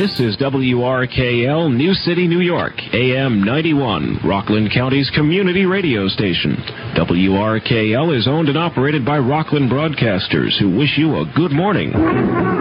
This is WRKL, New City, New York, AM 91, Rockland County's community radio station. WRKL is owned and operated by Rockland Broadcasters, who wish you a good morning.